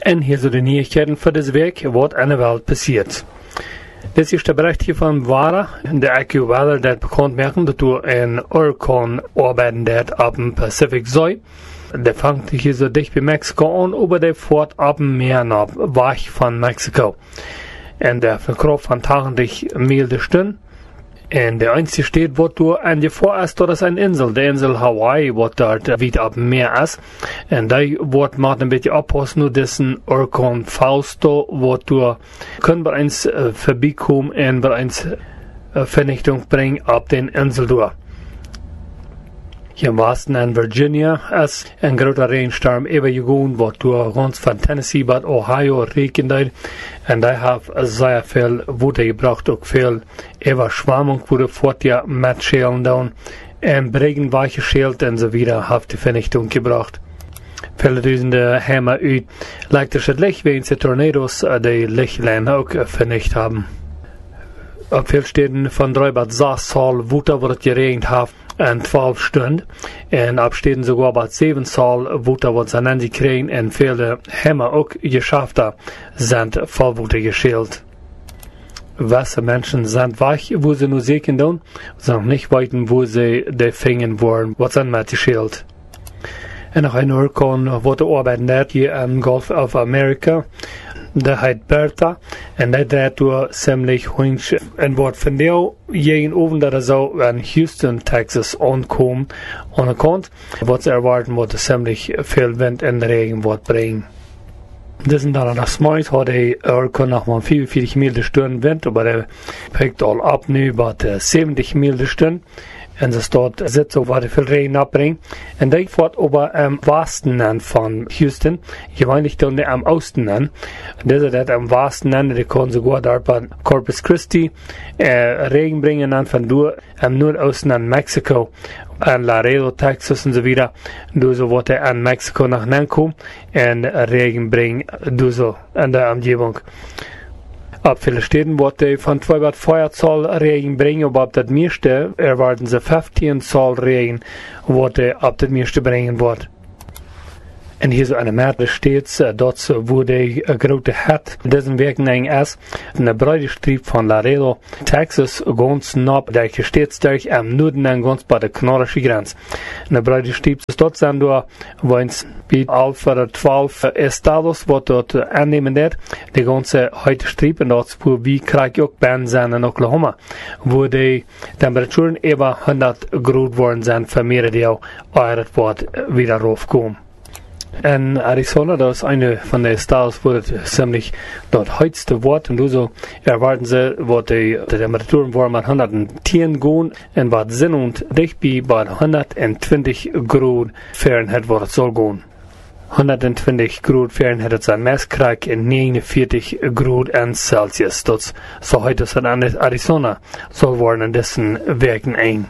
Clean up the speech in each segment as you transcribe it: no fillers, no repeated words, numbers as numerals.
En hier so die Neuigkeiten für das Werk, was an der Welt passiert. Das ist der Bericht hier von Vara, der AccuWeather, der bekannt machen, dass du ein Orkan arbeiten wird ab dem Pacific Sea. Der fängt hier so dicht bei Mexiko an, aber der fährt ab dem Meer nach, weg von Mexiko. Und der verkauft von 80 milde Stunden. Und der einzige steht, wo du an die vorerst, das ist eine Insel, die Insel Hawaii, wo dort weit ab dem Meer ist. Und da wird man ein bisschen abpassen, nur diesen Orkan Fausto, wo du können wir uns vorbeikommen und wir uns Vernichtung bringen ab den Insel durch. Hier im Westen in Virginia ist ein großer Regensturm übergegangen, wo du ganz von Tennessee bis Ohio regnet. Und da haben sehr viel Wunder gebraucht, auch viel Überschwemmung wurde fort ja mit Schälen down. Und Regen war geschält und so wieder hat die Vernichtung gebracht. Viele Tausende Hämmer uit, leicht es Licht, wenn die Tornados die Lichtlein auch vernichtet haben. Auf vielen Städten von 3 bis 6 Zoll Wunder wurde geregnet hat. En 12 Stunden. En ab Städten sogar bei 7 Zoll Wunder, was sie sie kriegen. En viele Hämmer auch geschafft sind voll geschält. Was Menschen sind weich, wo sie nur sehen tun, sondern nicht weiten, wo sie die Finger wollen, was sind mit geschält. En noch ein Orkan, wo der arbeiten hat hier im Gulf of America. Der heißt Bertha, und der dreht durch ziemlich hunch. Und wird von der jeden Abend, dass er so in Houston, Texas ankommt, wird sie erwarten, wird ziemlich viel Wind und Regen wird bringen. Das sind dann das Meist, hat der Orkan noch mal 44 milde Stunden Wind, aber der pickt all ab, nu bei 70 milde Stunden. Und es dort sitzt, wo er viel Regen abbringt. Und der fährt aber am Westen an von Houston, gewöhnlich dann am Osten an. Und das ist am Westen an, der kann sogar dort bei Corpus Christi Regen bringen an von dort am Nordosten an Mexiko, an Laredo, Texas und so wieder. Du so wird an Mexiko nach kommen und Regen bringen, du so an der Umgebung. Ab vielen Städten wird die von 2 bis 4 Zoll Regen bringen, aber ab das meiste erwarten sie 15 Zoll Regen, was ab das meiste bringen wird. Und hier so eine Märkte steht, dort wo die große Hat diesen Werken eng ist, eine breite Strieb von Laredo, Texas, ganz nah, der steht durch am Norden und ganz bei der kanadischen Grenze. Eine breite Strieb ist dort sind da, wo es bei 11 oder 12 Estados, was dort annehmen wird, die ganze heute Strieb und dort, wo wie Craig auch Ben sind in Oklahoma, wo die Temperaturen über 100 Grad worden sind, für mehrere die auch Wort wieder raufkommen. In Arizona, das ist eine von den Estados, wo das ziemlich dort heizte Wort und so erwarten sie, wo die Temperaturen waren mit 110 Grad und was Sinn und dicht bei 120 Grad Fahrenheit, wo das soll gehen. 120 Grad Fahrenheit ist ein Messkreis in 49 Grad in Celsius. Das so heute ist in Arizona, soll worden in dessen Werken ein.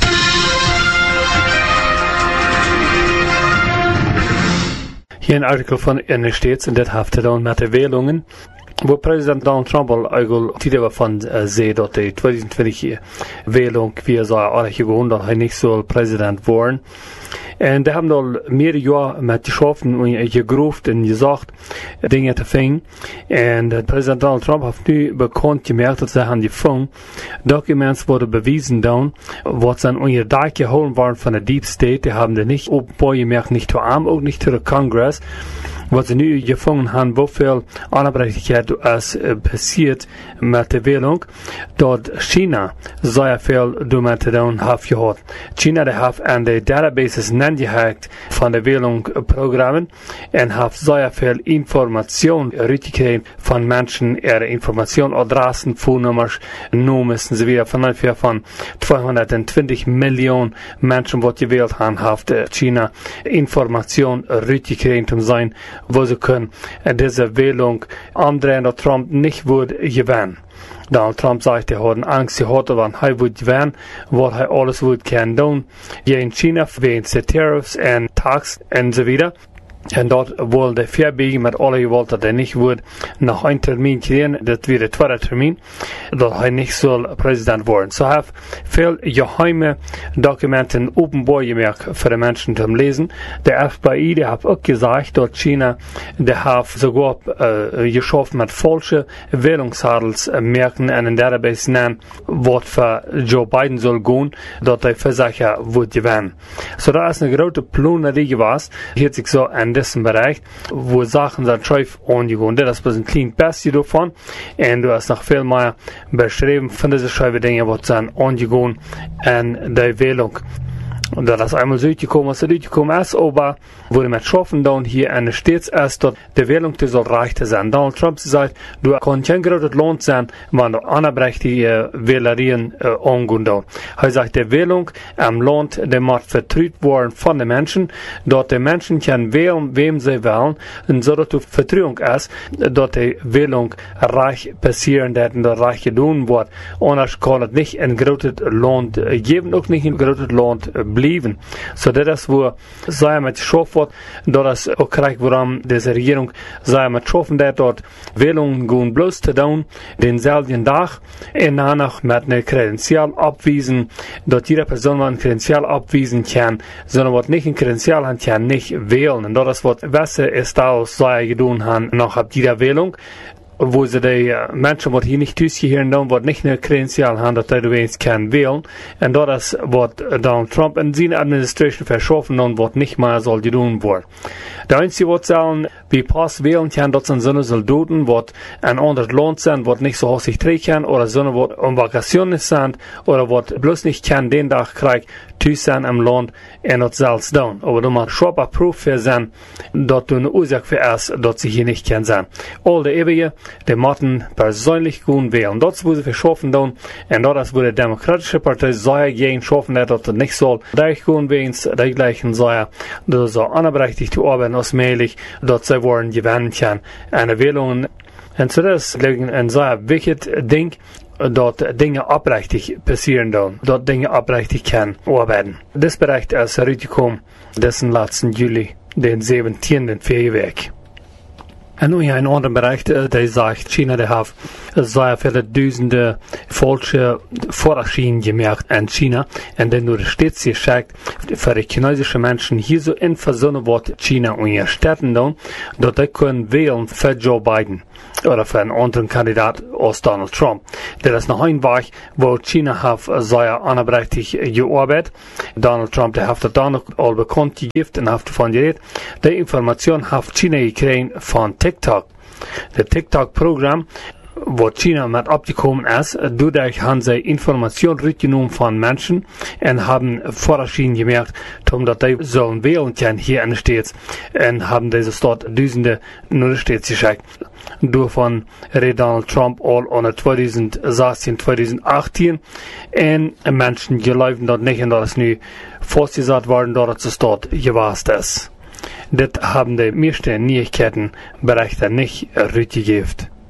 Hier ein Artikel von in den States, und das haftet dann mit den Wählungen, wo Präsident Donald Trump eigentlich von sieht, dass die 2020 Wählung, wie er so gegangen, dass er nicht so Präsident worden. Und die haben dann mehrere Jahre mit geschaffen und gegruft und gesagt, Dinge zu finden. Und Präsident Donald Trump hat nu bekannt gemerkt, dass sie haben gefunden. Documents wurden bewiesen dann, was dann unter Dach geholt waren von der Deep State. Die haben die nicht offenbar gemerkt, nicht zu Arm, auch nicht zu der Kongress. Was sie nu gefunden haben, wo viel Unabhängigkeit ist passiert mit der Wählung, dort China sehr viel damit hat gehabt. China, die hat an die Databases angehakt von der Wählung Programmen und hat sehr viel Information gekriegt von Menschen, ihre Information, Adressen, Phone-Nummers, Nummern, so wieder von 220 Millionen Menschen, die gewählt haben, hat China Information gekriegt, um sein, wo sie können diese Wählung andrehen, dass Trump nicht wird gewinnen. Donald Trump sagt, er hat Angst gehabt, wenn er wird gewinnen, was er alles wird können tun. Hier in China, wegen der Tariffs und Tax und so weiter. En dort wil de verbiegen met alle gewollt dat hij niet wordt nog een termijn krijgen, dat weer de tweede termijn, dat hij niet zal president worden. Zo heeft veel geheime documenten openbaar gemaakt voor de mensen te lezen. De FBI die heeft ook gezegd dat China die heeft sogar geschaffen met falsche Wählungshandelsmerken en daarbij zijn wat voor Joe Biden zal gaan, dat hij verzacht wordt gewinnen. Zo dat is een grote planerie geweest, heeft zich zo in diesem Bereich, wo Sachen sind schief angegangen. Das ist ein kleines bisschen davon. Und du hast noch viel mehr beschrieben von diesen schiefen Dingen, was sind angegangen in der Wählung. Und da das einmal so gekommen, was durchgekommen ist, aber wurde mit Schaffen dann hier eine stets erst dort die Wählung, die soll reicher sein. Donald Trump sagt, du kannst kein großes Land sein, wenn du anerbrechtige Wählerien angehen da. Er sagt, die Wählung am Land, die muss vertraut worden von den Menschen, dort die Menschen können wählen, wem sie wählen, und so dass die Vertrauung ist, dort die Wählung reich passieren, dass das reich getan wird. Anders kann es nicht ein großes Land geben, auch nicht ein großes Land bleiben. So dat is waar zij met geschaffen wordt, dat is ook krijgt waarom deze regering zij met geschaffen dat dort Wählungen gaan bloß te doen, denzelfde dag, en daarna met een credential abweisen, dat jede persoon wat een credential abweisen kan, sondern wat niet een credential hat, kan niet wählen. En dat is wat Westen is daar zij gedaan hebben, nog op die Wählung, wo sie die Menschen, die hier nicht durchgehören, dann, die nicht eine Kredenzial haben, dass sie wenigstens können wählen. Und das ist, was Donald Trump in seiner Administration verschaffen und was nicht mehr soll tun werden. Der Einzige, was sagen, wie Pass wählen kann, das sind so eine Soldaten, die ein anderes Land sind, die nicht so häufig trinken kann, oder so eine, die um Vacationen sind, oder die bloß nicht kann, den Tag kriegt, sein im Land und das selbst tun. Aber du musst schon ein Proof für sein, dass du eine Ursache für ist, dass sie hier nicht können sein. All die Ewige, die müssen persönlich gehen wählen. Das, wo sie verschaffen tun, und das, wo die Demokratische Partei sehr gegen schaffen, dass das nicht soll, durchgehen wählen, die gleichen sagen, dass so anerberechtigte Arbeiten als möglich, dass sie wollen gewinnen können, eine Wählung. Und so das ist ein sehr wichtiges Ding, dat dingen oprechtig passieren dan, dat dingen oprechtig kan arbeiten. Das Bericht ist herausgekommen, dessen letzten Juli, den 17. Februar. En nu een andere bericht, die sagt, China die hat sehr viele Tausende falsche Vorrichtungen gemerkt in China, und dann nur stets geschickt für die chinesischen Menschen hier so in Versuchen wird China und ihr Städten dann, dass die können wählen für Joe Biden oder für einen anderen Kandidat als Donald Trump. Das ist noch ein Weg, wo China hat sehr anerberechtigt gearbeitet. Donald Trump, der hat das dann noch all bekannt gegeben und hat davon geredet. Die Information hat China gekriegt von TikTok. Das TikTok-Programm, wo China mit abgekommen ist, dadurch haben sie Informationen rückgenommen von Menschen und haben Vorrichtungen gemerkt, dass die sollen wählen können hier in den States, und haben diese dort Tausende nur in den States geschickt. Davon redet Donald Trump all an 2016, 2018, und Menschen glauben dort nicht, und das ist nu festgesagt worden, dass es dort gewesen ist. Das haben die meisten Neuigkeitenberichte nicht rückgegeben.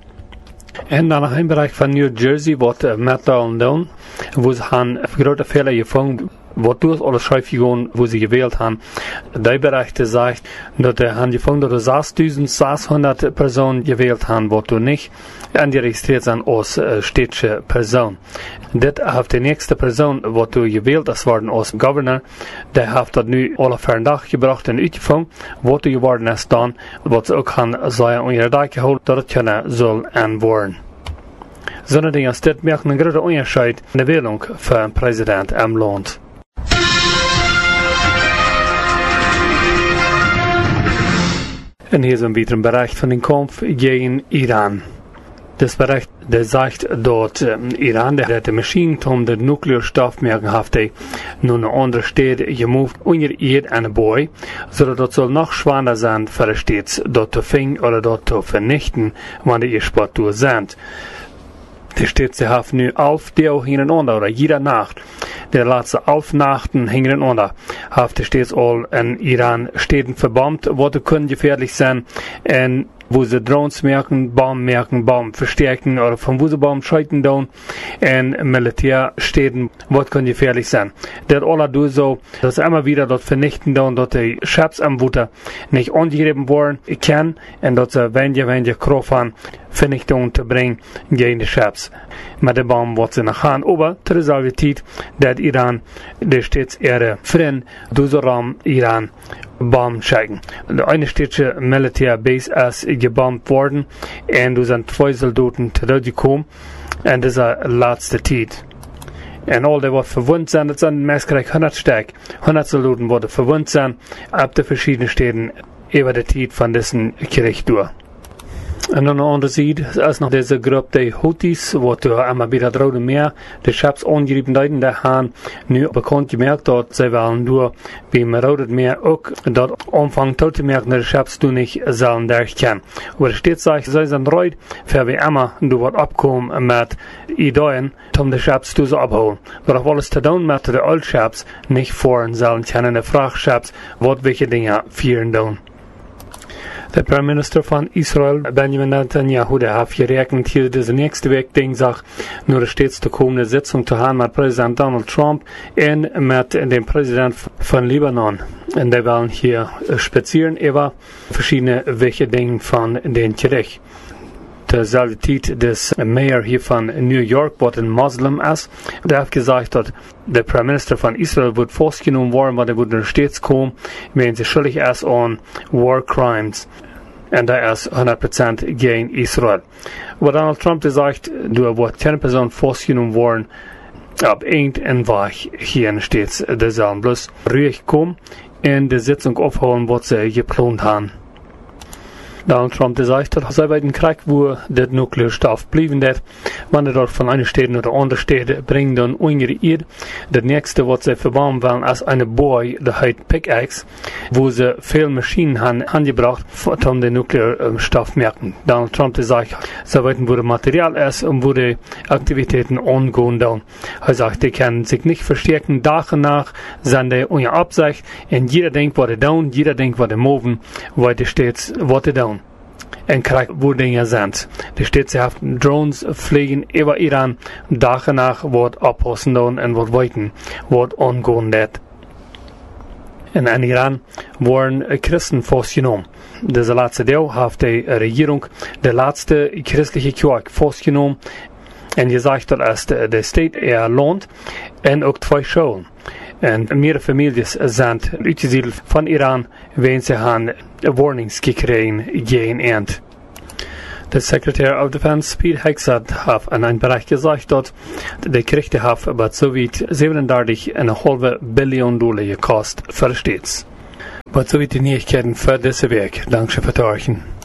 En dan een bereich van New Jersey wordt met doen, wo ze han grote Fehler gefangen, wat durch alles schief gegangen, wo sie gewählt haben. Die Berichte sagt, dass die haben gefangen, dass 6.600 Personen gewählt haben, was du nicht angeregistriert sind als städtische Person. Das hat die nächste Person, was du gewählt hast, worden als Governor, der hat das nu alle für einen Tag gebracht und uitgefangen, was du geworden ist dann, was auch kann sein und ihre Tag geholt, dass es können soll anworden. Sondern die das merken einen großen Unterschied in der Wählung für einen Präsident im Land. En hier ist ein weiterer Bericht von dem Kampf gegen Iran. Das Bericht, der sagt, dass Iran, der hat die Maschinen, um den Nuklearstoffmerken hat, nur eine andere Städte gemoved, unter eine Boy, sodass das soll noch schwerer sein für die Städte, dort zu finden oder dort zu vernichten, wenn die Sporttour sind. Der steht, sie haben nu 11 Deo hintereinander, oder jeder Nacht. Der letzte 11 Nachten hintereinander. Haben die stets all in Iran Städten verbombt, wo können gefährlich sein, und wo sie Drones merken, Baum verstärken, oder von wo sie Baum scheuten down, in Militärstädten, wo können gefährlich sein. Das alle du so, dass immer wieder dort vernichten down, dort die Schabs am Wutter nicht angegeben worden kann, und dort sie weniger Kraft haben, Vernichtung zu bringen gegen die Schabs. Mit dem Baum wird sie nach Hause, aber zu derselben Zeit, dass Iran, der stets ihre Freund, du so Raum Iran, Baum schicken. Der eine städtische Militärbase ist gebombt worden, und du sind 2 Soldaten zurückgekommen, und das ist die letzte Zeit. Und all die, die verwundet sind, das sind meistens 100 Stück. 100 Soldaten, die verwundet sind, ab den verschiedenen Städten, über die Zeit von diesem Krieg durch. Und an der anderen Seite ist noch diese Gruppe der Houthis, wo du einmal wieder Rote Meer, die Schabs angegriffen haben, die haben nu bekannt gemerkt, dass sie wollen nur beim Rote Meer auch dort anfangen zu merken, dass die Schabs du nicht sollen durchkennen. Aber es steht sagt, sie sind reut, für wie immer du wird abkommen mit Ideen, um die Schabs zu so abholen. Aber auch alles zu tun mit den Old Schabs nicht fahren sollen können, die Frachtschabs, wird welche Dinge führen tun. Der Premierminister von Israel, Benjamin Netanyahu, der hat gerechnet, hier diese nächste Woche, Dienstag, nur stets die kommende Sitzung zu haben mit Präsident Donald Trump und mit dem Präsident von Libanon. Und die wollen hier spazieren über verschiedene welche Dinge von den Krieg. Derselbe Zeit des Mayor hier von New York, was ein Muslim ist, der hat gesagt, dass der Premierminister von Israel wird festgenommen worden, weil er wird stets kommen, wenn sie schuldig ist an War Crimes. Und er ist 100% gegen Israel. Aber Donald Trump sagt, du wird keine Person festgenommen worden, ab irgendein Weg hier stets, der sollen bloß ruhig kommen und die Sitzung aufholen, was sie geplant haben. Donald Trump sagt, dass er bei dem Krieg, wo der Nuklearstoff blieben wird, wenn er dort von einer Stadt oder andere Stadt bringt, dann ungeriert. Der nächste, was sie verbauen wollen, ist eine Boy, der heißt Pickaxe, wo sie viele Maschinen haben angebracht, um den Nuklearstoff zu merken. Donald Trump sagt, sie wissen, wo das Material ist und wo die Aktivitäten angehen. Er sagt, die können sich nicht verstärken, Tag und Nacht, sind ohne Absicht, und jeder denkt, was er tun, jeder denkt, was er moven, weil die steht, was er tun. En Krieg, wo Dinge sind. Die steht, sie haben Drones fliegen über Iran, Tag und Nacht, wird abpassen und wird weiten, wird angehen wird. In Iran wurden Christen festgenommen. Diese letzte Jahr hat die Regierung der letzte christliche Kirche festgenommen und gesagt, dass der Staat lohnt und auch 2 Schulen. Und mehrere Familien sind ausgesiedelt von Iran, wenn sie haben Warnings gekriegt gegen End. Der Secretary of Defense, Pete Hegseth, hat in einem Bericht gesagt, dass der Krieg bei Sowjet 37,5 Billionen Dollar gekostet für die Staaten. Aber so wie die Neuigkeiten für diese Weg. Danke für das Hören.